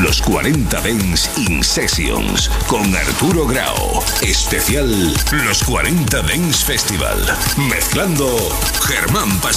Los 40 Dance In Sessions con Arturo Grau. Especial Los 40 Dance Festival. Mezclando Germán Pascual.